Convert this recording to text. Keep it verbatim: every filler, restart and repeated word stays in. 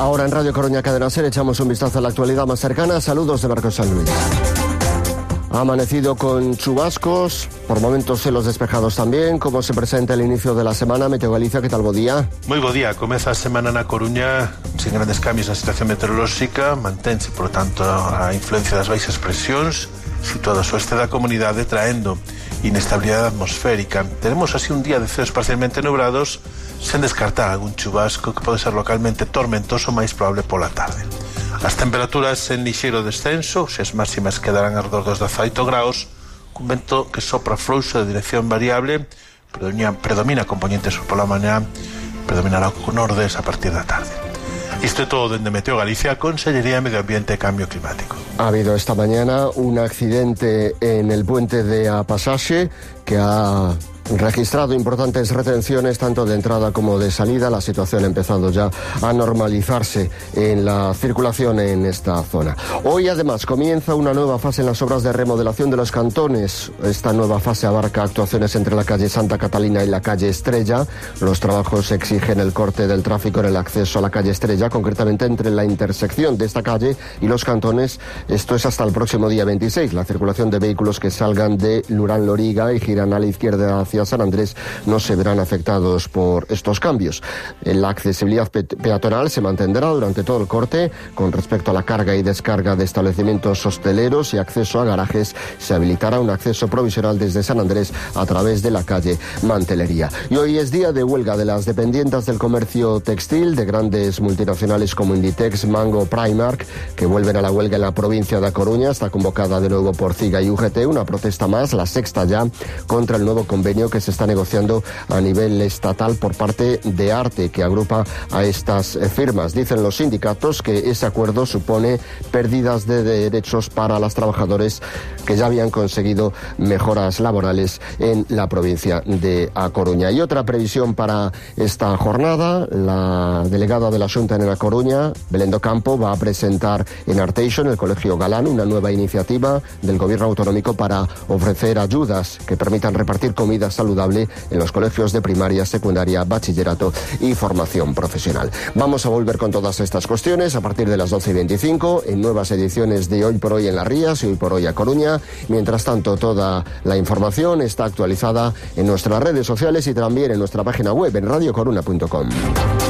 Ahora en Radio Coruña Cadena Ser echamos un vistazo a la actualidad más cercana. Saludos de Marcos San Luis. Ha amanecido con chubascos, por momentos celos despejados tamén. Como se presenta el inicio de la semana? Meteo Galicia, que tal bo día? Moi bo día, comeza a semana na Coruña sin grandes cambios na situación meteorolóxica, mantense, por tanto, a influencia das baixas presións situadas ao oeste da comunidade, traendo inestabilidade atmosférica. Tenemos así un día de ceos parcialmente nubrados, sen descartar algún chubasco que pode ser localmente tormentoso, máis probable pola tarde. As temperaturas en lixeiro descenso, se as máximas quedarán alrededor dos dezaoito graus, cun vento que sopra frouxo de dirección variable, predomina, predomina componente sur pola mañá, predominará o nordés a partir da tarde. Isto é todo dende Meteo Galicia, Consellería de Medio Ambiente e Cambio Climático. Ha habido esta mañana un accidente en el puente de A Pasaxe que ha registrado importantes retenciones tanto de entrada como de salida. La situación ha empezado ya a normalizarse en la circulación en esta zona. Hoy además comienza una nueva fase en las obras de remodelación de los cantones. Esta nueva fase abarca actuaciones entre la calle Santa Catalina y la calle Estrella. Los trabajos exigen el corte del tráfico en el acceso a la calle Estrella, concretamente entre la intersección de esta calle y los cantones. Esto es hasta el próximo día veintiséis. La circulación de vehículos que salgan de Lurán Loriga y giran a la izquierda hacia San Andrés no se verán afectados por estos cambios. La accesibilidad pe peatonal se mantendrá durante todo el corte. Con respecto a la carga y descarga de establecimientos hosteleros y acceso a garajes, se habilitará un acceso provisional desde San Andrés a través de la calle Mantelería. Y hoy es día de huelga de las dependientes del comercio textil de grandes multinacionales como Inditex, Mango, Primark, que vuelven a la huelga en la provincia de A Coruña. Está convocada de nuevo por CIGA y U G T, una protesta más, la sexta ya, contra el nuevo convenio que se está negociando a nivel estatal por parte de Arte, que agrupa a estas firmas. Dicen los sindicatos que ese acuerdo supone pérdidas de derechos para los trabajadores que ya habían conseguido mejoras laborales en la provincia de A Coruña. Y otra previsión para esta jornada: la delegada de la Xunta en A Coruña, Belén do Campo, va a presentar en Arteixo, en el Colegio Galán, una nueva iniciativa del gobierno autonómico para ofrecer ayudas que permitan repartir comida saludable en los colegios de primaria, secundaria, bachillerato y formación profesional. Vamos a volver con todas estas cuestiones a partir de las doce y veinticinco en nuevas ediciones de Hoy por Hoy en Las Rías y Hoy por Hoy A Coruña. Mientras tanto, toda la información está actualizada en nuestras redes sociales y también en nuestra página web en radio coruna punto com.